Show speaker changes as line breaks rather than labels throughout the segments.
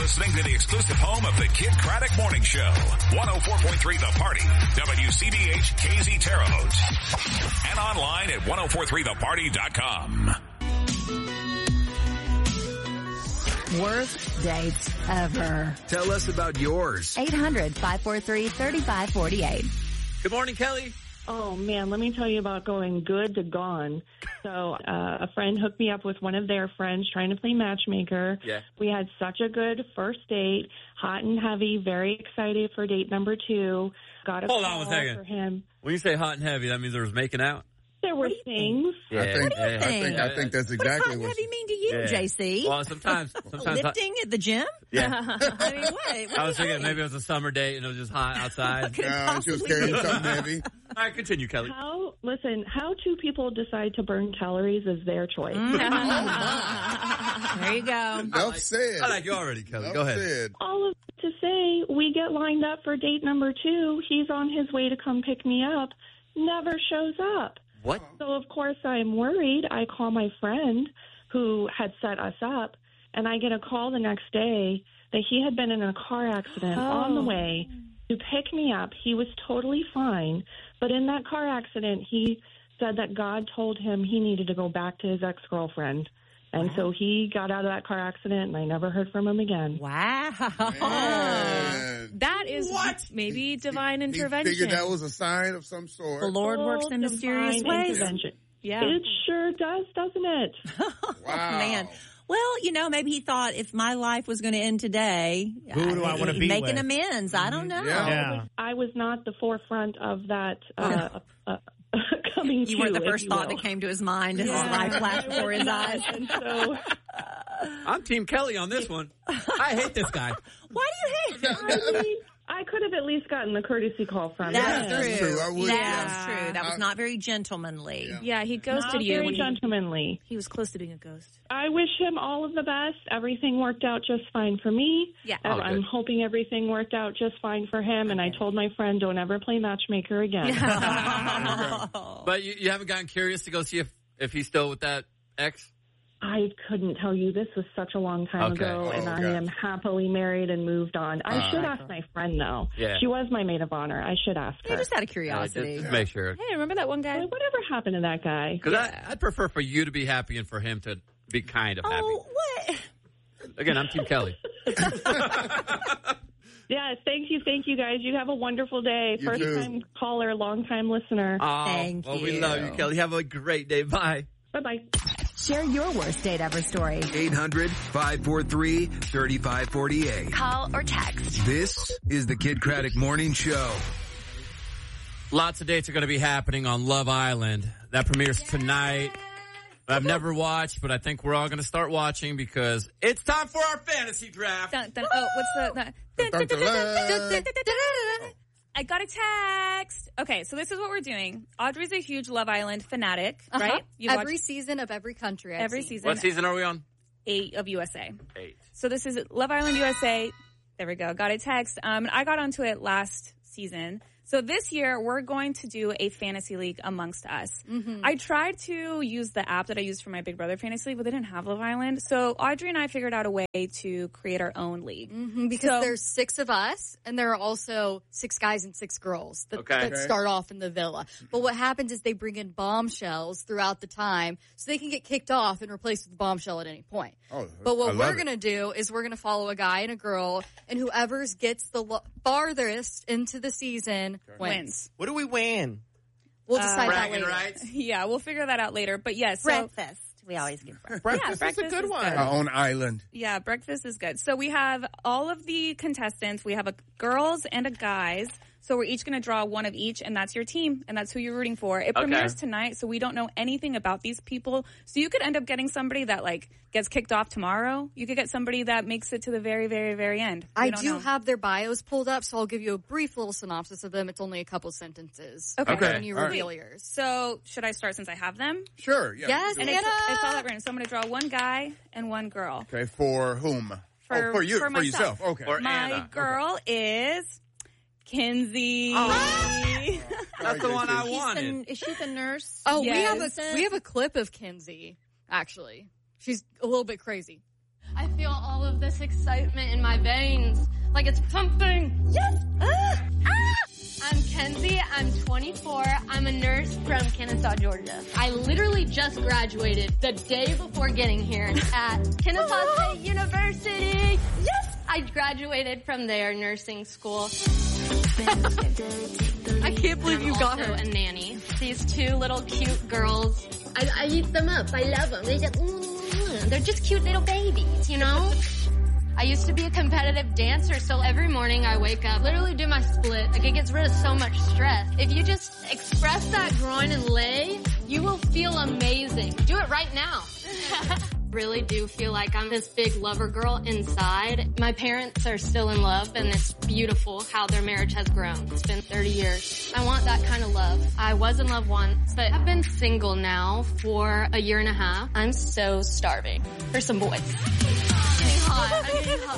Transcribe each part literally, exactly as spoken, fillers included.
listening to the exclusive home of the Kid Craddock Morning Show. one oh four point three The Party. W C B H K Z Terre Haute. And online at ten forty-three the party dot com.
Worst dates ever.
Tell us about yours.
eight hundred, five four three, three five four eight.
Good morning, Kelly.
Oh, man, let me tell you about going good to gone. So uh, a friend hooked me up with one of their friends trying to play matchmaker.
Yeah.
We had such a good first date, hot and heavy, very excited for date number two. Got a
Hold
call
on one second.
for him.
When you say hot and heavy, that means there was making out?
There were things.
Yeah.
I think,
What do you
I think,
think?
I think that's
What
exactly
does hot and
what.
heavy mean to you,
Yeah.
J C?
Well, sometimes, sometimes.
Lifting at the gym?
Yeah.
I mean, what? what
I
do
was
you
thinking
think?
maybe it was a summer date and it was just hot outside.
Could it
No, she was
possibly
carrying
be?
something heavy.
All right, continue, Kelly.
How, listen, how two people decide to burn calories is their choice.
There you go.
Enough said.
I like you already, Kelly.
Enough
Go ahead.
said.
All of it to say, we get lined up for date number two. He's on his way to come pick me up. Never shows up.
What?
So, of course, I'm worried. I call my friend who had set us up, and I get a call the next day that he had been in a car accident on the way to pick me up. He was totally fine, but in that car accident, he said that God told him he needed to go back to his ex-girlfriend. And so he got out of that car accident, and I never heard from him again.
Wow.
Man.
That is
What?
maybe divine
He
intervention.
figured that was a sign of some sort.
The Lord works in
Oh,
mysterious
divine
ways.
intervention.
Yeah.
It sure does, doesn't it?
Wow.
Man. Well, you know, maybe he thought if my life was going to end today,
Who do I wanna be
making
with?
amends. I don't know.
Yeah.
Yeah.
I was not the forefront of that uh, uh, coming to.
You weren't the
if
first
you
thought
will.
that came to his mind as his life flashed before his eyes.
And so,
I'm Team Kelly on this one. I hate this guy.
Why do you hate him?
I mean, I could have at least gotten the courtesy call from
That's
him.
That's
true.
true. I would-
That's
yeah.
true. That was
I-
not very gentlemanly.
Yeah.
Yeah, he ghosted
Not
you
very
when he,
gentlemanly.
he was close to being a ghost.
I wish him all of the best. Everything worked out just fine for me.
Yeah.
And
Oh,
I'm
good.
hoping everything worked out just fine for him. And I told my friend, don't ever play matchmaker again.
But you, you haven't gotten curious to go see if, if he's still with that ex?
I couldn't tell you. This was such a long time
Okay.
ago, and
Oh,
I
gosh.
am happily married and moved on. I
Uh,
should ask my friend, though.
Yeah.
She was my maid of honor. I should ask
Yeah,
her.
just out of
Uh, just,
curiosity.
just make sure.
Hey, remember that one guy?
Well, whatever happened to that guy?
Because I I'd prefer for you to be happy and for him to be kind of happy.
Oh, what?
Again, I'm Team Kelly.
Yes, thank you, thank you, guys. You have a wonderful day.
You
First
too.
time caller, long time listener.
Oh,
Thank
well, we
you.
love you, Kelly. Have a great day. Bye.
Bye bye.
Share your worst date ever story.
eight hundred, five four three, three five four eight.
Call or text.
This is the Kid Craddock Morning Show.
Lots of dates are going to be happening on Love Island. That premieres tonight. I've never watched, but I think we're all going to start watching because it's time for our fantasy draft.
Dun, dun, oh, what's the... the
Dun, dun, dun.
I got a text. Okay, so this is what we're doing. Audrey's a huge Love Island fanatic,
Uh-huh.
right? You
Every
watch
season of every country. I've
every
seen.
season.
What season are we on?
Eight of U S A.
Eight.
So this is Love Island U S A. There we go. Got a text. Um, and I got onto it last season. So this year we're going to do a fantasy league amongst us.
Mm-hmm.
I tried to use the app that I used for my Big Brother fantasy league, but they didn't have Love Island. So Audrey and I figured out a way to create our own league.
Mm-hmm, because
So-
there's six of us, and there are also six guys and six girls that,
Okay.
that
Okay.
start off in the villa. But what happens is they bring in bombshells throughout the time, so they can get kicked off and replaced with a bombshell at any point.
Oh,
But
I
what
love
we're
it.
going to do is we're going to follow a guy and a girl, and whoever's gets the lo- farthest into the season wins.
Wins.
What do we win?
We'll decide that
Bragging
later.
rights.
Yeah, we'll figure that out later. But yes, so
Breakfast. We always get breakfast.
Breakfast is a
breakfast
good
is
one.
good.
Our own island.
yeah, breakfast is good. So we have all of the contestants. We have a girls and a guys. So we're each going to draw one of each, and that's your team, and that's who you're rooting for. It
Okay.
premieres tonight, so we don't know anything about these people. So you could end up getting somebody that like gets kicked off tomorrow. You could get somebody that makes it to the very, very, very end. We
I
don't
do
know.
have their bios pulled up, so I'll give you a brief little synopsis of them. It's only a couple sentences.
Okay.
Okay.
When you
All right.
reveal yours.
So should I start since I have them?
Sure. Yeah.
Yes,
Do
And
it.
it's,
Anna!
it's all that random. So I'm going to draw one guy and one girl.
Okay. For whom?
For-
oh, for you.
for myself.
yourself. Okay.
For
My
Anna.
girl is Kinsey.
That's the one I
She's
wanted.
the, is she the nurse?
Oh,
Yes.
we have a we have a clip of Kinsey. Actually, she's a little bit crazy.
I feel all of this excitement in my veins, like it's pumping. Yes! Ah! Ah! I'm Kenzie. I'm twenty-four. I'm a nurse from Kennesaw, Georgia. I literally just graduated the day before getting here at Kennesaw State University. Yes! I graduated from their nursing school.
I can't believe you got
also
her.
a nanny. These two little cute girls. I, I eat them up. I love them. They just, mm, they're just cute little babies, you know? I used to be a competitive dancer, so every morning I wake up, literally do my split. Like, it gets rid of so much stress. If you just express that groin and lay, you will feel amazing. Do it right now. Really do feel like I'm this big lover girl inside. My parents are still in love, and it's beautiful how their marriage has grown. It's been thirty years. I want that kind of love. I was in love once, but I've been single now for a year and a half. I'm so starving for some boys. Hot. I'm getting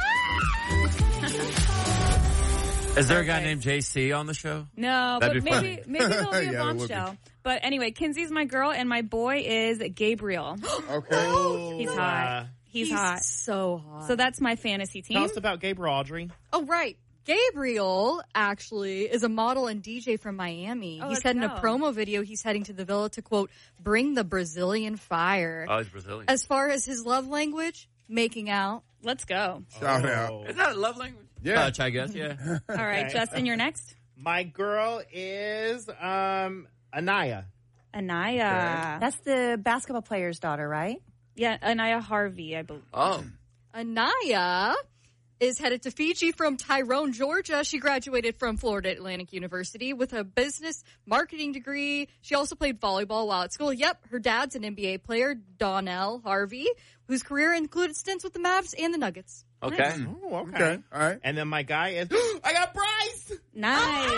hot.
Is there a guy named J C on the show?
No,
That'd
but
be
maybe
funny.
maybe there'll be a
Yeah, it would be.
bombshell. But anyway, Kinsey's my girl, and my boy is Gabriel.
Okay.
He's hot. He's,
He's
hot.
so hot.
So that's my fantasy team.
Tell us about Gabriel, Audrey.
Oh, right. Gabriel, actually, is a model and D J from Miami.
Oh,
he
let's
said in a
go.
promo video he's heading to the villa to, quote, bring the Brazilian fire.
Oh, he's Brazilian.
As far as his love language, making out.
Let's go.
Shout
Oh.
out.
Is that a love language?
Yeah.
Touch, I guess, yeah.
All right,
Okay.
Justin, you're next.
My girl is um Anaya.
Anaya.
That's the basketball player's daughter, right?
Yeah, Anaya Harvey, I believe.
Oh.
Anaya is headed to Fiji from Tyrone, Georgia. She graduated from Florida Atlantic University with a business marketing degree. She also played volleyball while at school. Yep, her dad's an N B A player, Donnell Harvey, whose career included stints with the Mavs and the Nuggets.
Okay.
Oh, okay.
Okay. All right.
And then my guy is I got Bryce.
Nice.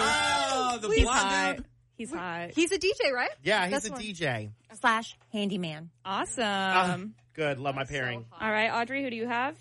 Oh, the
He's
blonde
hot.
dude.
He's hot.
He's a D J, right?
Yeah, he's
That's
a
one.
D J.
Slash handyman.
Awesome.
Ah, good. Love my pairing.
All right, Audrey, who do you have?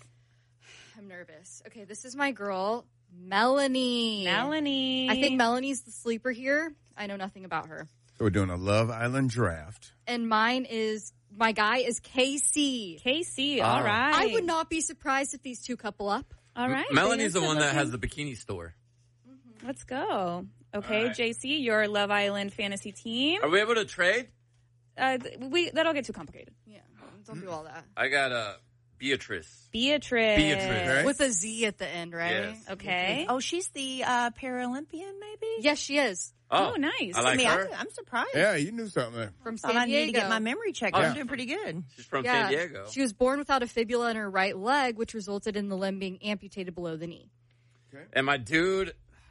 I'm nervous. Okay, this is my girl, Melanie.
Melanie.
I think Melanie's the sleeper here. I know nothing about her.
So we're doing a Love Island draft.
And mine is, my guy is K C.
K C,
Oh.
all right.
I would not be surprised if these two couple up.
All right.
Melanie's the
They
one
are
that
looking-
has the bikini store.
Let's go. Okay,
All right.
J C, your Love Island fantasy team.
Are we able to trade?
Uh, th- we that'll get too complicated.
Yeah, don't do all that.
I got uh, Beatrice.
Beatrice.
Beatrice.
Okay.
With a Z at the end, right?
Yes.
Okay.
Oh, she's the uh, Paralympian, maybe?
Yes, she is.
Oh, nice.
I like
I mean,
her.
I'm, I'm surprised.
Yeah, you knew something.
From
Thought
San
I need
Diego.
to get my memory checked.
Oh,
I'm
yeah.
doing pretty good.
She's from
Yeah.
San Diego.
She was born without a fibula in her right leg, which resulted in the limb being amputated below the knee.
And my dude,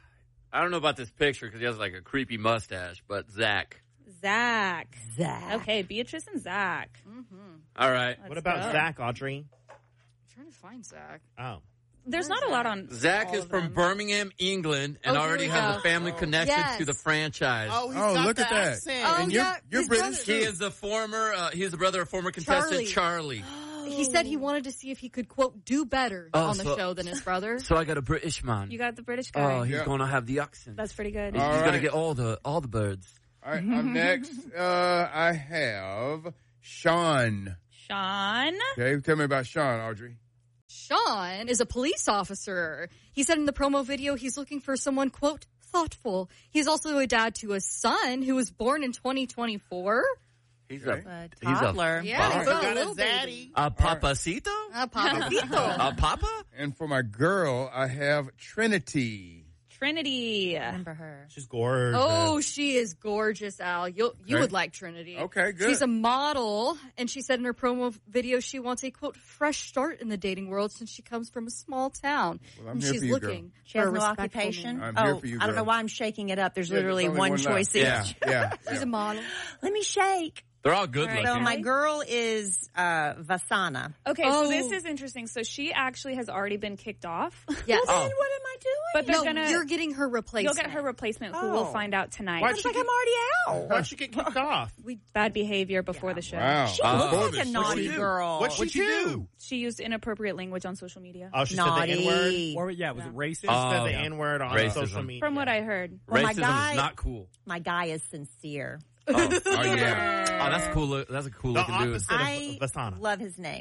I don't know about this picture because he has like a creepy mustache, but Zach.
Zach.
Zach.
Okay, Beatrice and Zach.
All right.
Let's
What about
go.
Zach, Audrey?
I'm trying to find Zach.
Oh.
There's not a lot on.
Zach
all
is
of
from
them.
Birmingham, England, and
Oh, here
already
we
has
go.
a family connection
Yes.
to the franchise.
Oh, he's
Oh,
got
look
the
at that.
accent.
Oh,
And you're,
yeah,
you're
his
British
brother.
He
too.
is the former, uh, he's the brother of former contestant
Charlie.
Charlie.
He said he wanted to see if he could, quote, do better
Oh,
on the
so-
show than his brother.
So I got a British man.
You got the British guy.
Oh, he's
Yeah.
going to have the accent.
That's pretty good.
he's
All
going to
right.
get all the all the birds.
All right, I'm next. Uh, I have Sean.
Sean.
Okay, tell me about Sean, Audrey.
Sean is a police officer. He said in the promo video he's looking for someone, quote, thoughtful. He's also a dad to a son who was born in twenty twenty-four.
He's
Okay.
a
A
he's
toddler.
a
Yeah,
bar-
he's got a
got a
little
zaddy.
baby.
a papacito,
A papacito.
a papa.
And for my girl, I have Trinity.
Trinity.
Remember her.
She's gorgeous.
Oh, she is gorgeous, Al. You you
Okay.
would like Trinity.
Okay, good.
She's a model, and she said in her promo video she wants a, quote, fresh start in the dating world since she comes from a small town.
Well, I'm
and
here
she's
for you, girl.
looking
She
for
has
a
no
respectful
occupation.
man.
I'm
oh,
here for you,
I don't know
girl.
why I'm shaking it up. There's
Yeah, there's
literally
only
one,
one
choice
left.
each.
Yeah, yeah.
She's
yeah.
a model.
Let me shake.
They're all good
All right.
looking.
So my girl is uh, Vasana.
Okay,
Oh.
so this is interesting. So she actually has already been kicked off.
Yes.
Well, then what am I doing?
But they're
No,
gonna.
you're getting her replacement.
You'll get her replacement, who we'll
Oh.
find out tonight.
Why'd
It's
she
like
get,
I'm already out.
why'd she get kicked off?
Bad behavior before the show.
Wow.
She
Uh,
looks
Before
like
this.
a naughty
What'd she do?
girl.
What'd she
What'd you
do?
do?
She used inappropriate language on social media.
Oh, she
naughty.
said the N-word?
Or yeah, was it racist?
She
Oh,
said the
yeah.
N-word on
Racism.
social media.
From what I heard.
Well, my
Racism
guy-
is not cool.
My guy is sincere.
Oh,
Oh, yeah.
oh that's cool. look- That's a cool
The
looking dude.
opposite of
I
Vasana.
love his name.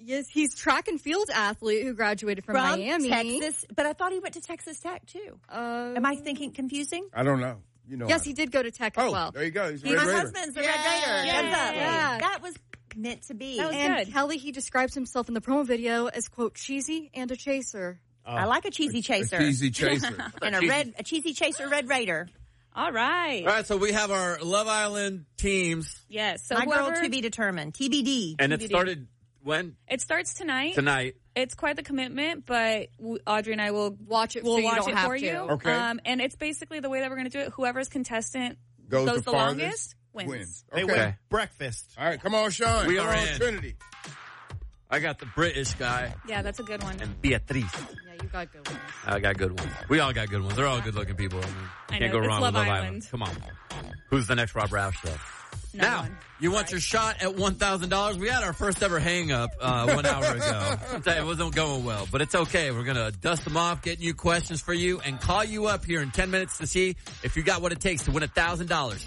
Yes, he's track and field athlete who graduated from,
From
Miami.
Texas, but I thought he went to Texas Tech too.
Uh,
Am I thinking confusing?
I don't know. You know.
yes,
I
he did go to Tech
Oh,
as well.
there you go. He's a
He-
Red
my
Raider.
husband's the Red Raider. What's up?
Yeah.
That was meant to be.
That was
And
good.
Kelly, he describes himself in the promo video as, quote, cheesy and a chaser.
I like a cheesy chaser.
A cheesy chaser.
and a red, a cheesy chaser, Red Raider.
All right.
All right, so we have our Love Island teams,
Yes. So
My
whoever,
girl to be determined. T B D.
and it
T B D.
started when?
it starts tonight.
Tonight.
It's quite the commitment, but w- Audrey and I will
Watch it
we'll
so you
watch
don't
it
have
for
to.
you.
Okay.
Um, and it's basically the way that we're going to do it. Whoever's contestant
Goes
goes,
the
the
farthest,
longest wins.
Wins.
They
Okay.
win breakfast.
All right, come on, Sean.
We
come
are
on,
in.
Trinity.
I got the British guy
Yeah, that's a good one.
and Beatrice.
Yeah, you got good ones.
I got good ones. We all got good ones. They're all good looking people. I mean,
I
can't
know,
go
it's
wrong
Love
with Love
Island.
Island. Come on. Who's the next Rob Roush show?
No
now,
one.
you want your shot at one thousand dollars? We had our first ever hang up uh, one hour ago. I'll tell you, it wasn't going well, but it's okay. We're going to dust them off, get new questions for you, and call you up here in ten minutes to see if you got what it takes to win one thousand dollars.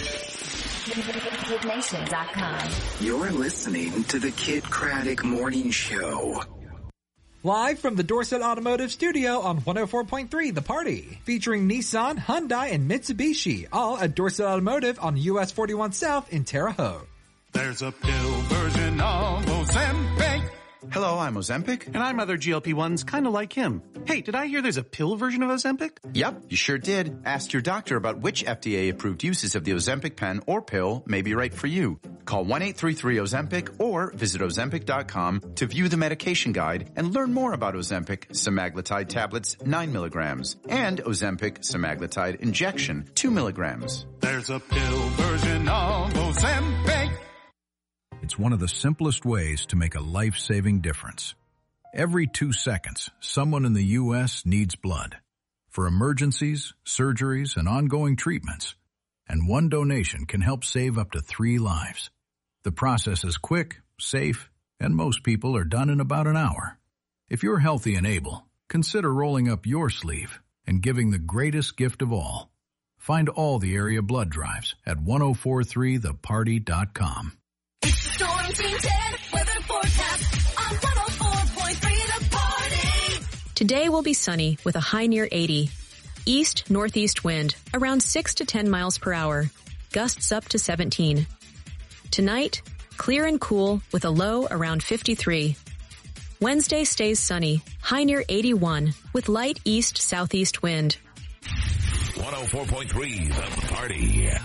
Kid Nation dot com.
You're listening to the Kid Craddock Morning Show.
Live from the Dorset Automotive Studio on one oh four point three The Party. Featuring Nissan, Hyundai, and Mitsubishi. All at Dorset Automotive on U S forty-one South in Terre Haute.
There's a pill version of Ozempic. Hello, I'm Ozempic, and I'm other G L P ones kind of like him. Hey, did I hear there's a pill version of Ozempic?
Yep, you sure did. Ask your doctor about which F D A-approved uses of the Ozempic pen or pill may be right for you. Call one eight three three Ozempic or visit Ozempic dot com to view the medication guide and learn more about Ozempic semaglutide tablets nine milligrams and Ozempic semaglutide injection two milligrams.
There's a pill version of Ozempic.
It's one of the simplest ways to make a life-saving difference. Every two seconds, someone in the U S needs blood for emergencies, surgeries, and ongoing treatments. And one donation can help save up to three lives. The process is quick, safe, and most people are done in about an hour. If you're healthy and able, consider rolling up your sleeve and giving the greatest gift of all. Find all the area blood drives at ten forty-three the party dot com.
Storm Team ten, weather forecast on one oh four point three The Party.
Today will be sunny with a high near eighty. East-northeast wind around six to ten miles per hour. Gusts up to seventeen. Tonight, clear and cool with a low around fifty-three. Wednesday stays sunny, high near eighty-one with light east-southeast wind.
one oh four point three The Party.